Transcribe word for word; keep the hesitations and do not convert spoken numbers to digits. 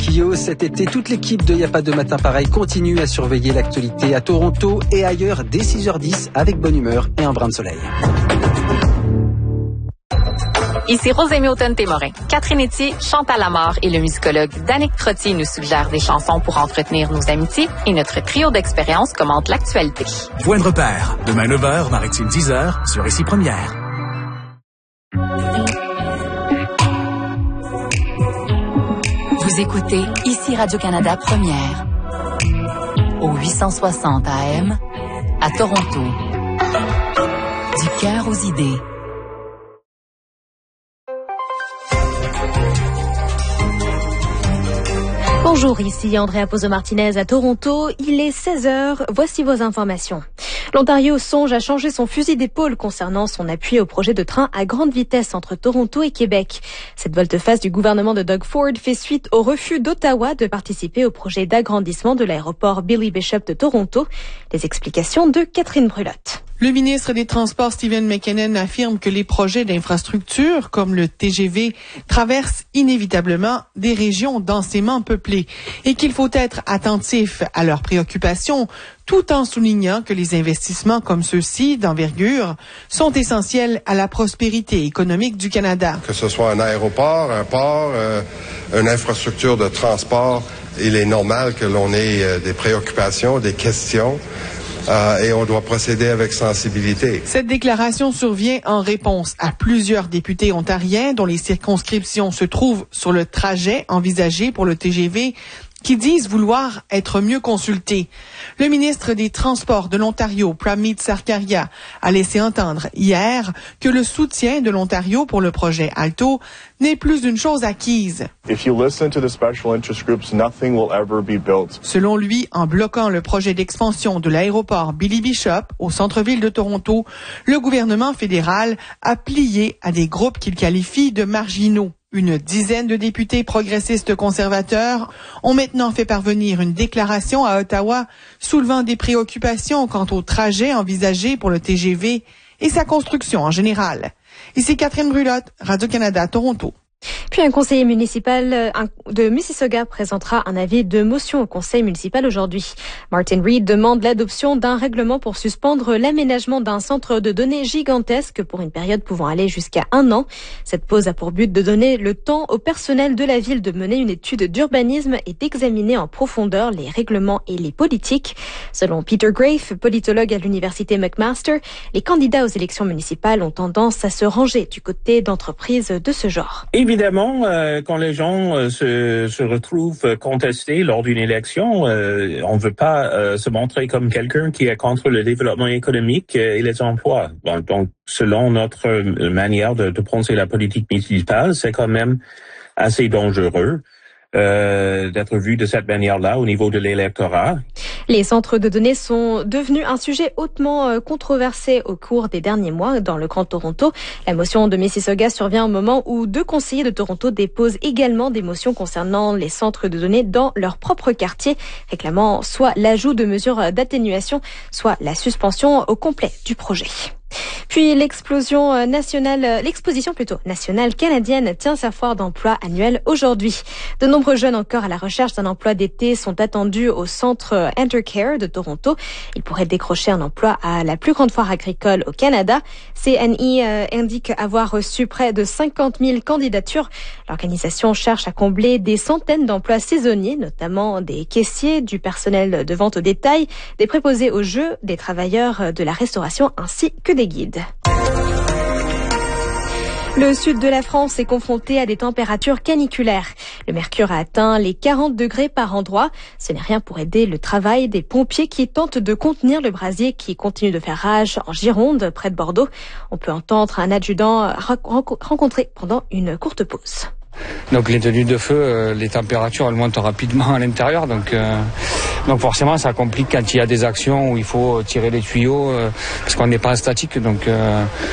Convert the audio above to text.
Kyo. Cet été, toute l'équipe de Y'a pas de matin pareil continue à surveiller l'actualité à Toronto et ailleurs dès six heures dix avec bonne humeur et un brin de soleil. Ici Rosémie Automne-Témorin. Catherine Etier, Chantal Lamarre et le musicologue Danick Trottier nous suggèrent des chansons pour entretenir nos amitiés et notre trio d'expérience commente l'actualité. Point de repère, demain neuf heures, Maritime dix heures, sur Ici Première. Vous écoutez Ici Radio-Canada Première, au huit cent soixante A M, à Toronto. Du cœur aux idées. Bonjour, ici Andrea Pozo-Martinez à Toronto. Il est seize heures. Voici vos informations. L'Ontario songe à changer son fusil d'épaule concernant son appui au projet de train à grande vitesse entre Toronto et Québec. Cette volte-face du gouvernement de Doug Ford fait suite au refus d'Ottawa de participer au projet d'agrandissement de l'aéroport Billy Bishop de Toronto. Les explications de Catherine Brulotte. Le ministre des Transports, Stephen McKinnon, affirme que les projets d'infrastructure, comme le T G V, traversent inévitablement des régions densément peuplées et qu'il faut être attentif à leurs préoccupations, tout en soulignant que les investissements comme ceux-ci, d'envergure, sont essentiels à la prospérité économique du Canada. Que ce soit un aéroport, un port, euh, une infrastructure de transport, il est normal que l'on ait euh, des préoccupations, des questions. Euh, et on doit procéder avec sensibilité. Cette déclaration survient en réponse à plusieurs députés ontariens dont les circonscriptions se trouvent sur le trajet envisagé pour le T G V qui disent vouloir être mieux consultés. Le ministre des Transports de l'Ontario, Pramit Sarkaria, a laissé entendre hier que le soutien de l'Ontario pour le projet Alto n'est plus une chose acquise. If you listen to the special interest groups, nothing will ever be built. Selon lui, en bloquant le projet d'expansion de l'aéroport Billy Bishop au centre-ville de Toronto, le gouvernement fédéral a plié à des groupes qu'il qualifie de marginaux. Une dizaine de députés progressistes conservateurs ont maintenant fait parvenir une déclaration à Ottawa soulevant des préoccupations quant au trajet envisagé pour le T G V et sa construction en général. Ici Catherine Brulotte, Radio-Canada, Toronto. Puis un conseiller municipal de Mississauga présentera un avis de motion au conseil municipal aujourd'hui. Martin Reid demande l'adoption d'un règlement pour suspendre l'aménagement d'un centre de données gigantesque pour une période pouvant aller jusqu'à un an. Cette pause a pour but de donner le temps au personnel de la ville de mener une étude d'urbanisme et d'examiner en profondeur les règlements et les politiques. Selon Peter Grafe, politologue à l'université McMaster, les candidats aux élections municipales ont tendance à se ranger du côté d'entreprises de ce genre. Évidemment, euh, quand les gens euh, se, se retrouvent contestés lors d'une élection, euh, on ne veut pas euh, se montrer comme quelqu'un qui est contre le développement économique et les emplois. Bon, donc, selon notre manière de, de penser la politique municipale, c'est quand même assez dangereux euh, d'être vu de cette manière-là au niveau de l'électorat. Les centres de données sont devenus un sujet hautement controversé au cours des derniers mois dans le Grand Toronto. La motion de Mississauga survient au moment où deux conseillers de Toronto déposent également des motions concernant les centres de données dans leur propre quartier, réclamant soit l'ajout de mesures d'atténuation, soit la suspension au complet du projet. Puis l'explosion nationale, l'exposition plutôt nationale canadienne tient sa foire d'emploi annuelle aujourd'hui. De nombreux jeunes encore à la recherche d'un emploi d'été sont attendus au centre Entercare de Toronto. Ils pourraient décrocher un emploi à la plus grande foire agricole au Canada. C N I euh, indique avoir reçu près de cinquante mille candidatures. L'organisation cherche à combler des centaines d'emplois saisonniers, notamment des caissiers, du personnel de vente au détail, des préposés aux jeux, des travailleurs de la restauration ainsi que des guides. Le sud de la France est confronté à des températures caniculaires. Le mercure a atteint les quarante degrés par endroit. Ce n'est rien pour aider le travail des pompiers qui tentent de contenir le brasier qui continue de faire rage en Gironde, près de Bordeaux. On peut entendre un adjudant rencontré pendant une courte pause. Donc les tenues de feu, euh, les températures elles montent rapidement à l'intérieur, donc euh, donc forcément ça complique quand il y a des actions où il faut tirer les tuyaux euh, parce qu'on n'est pas en statique, donc euh,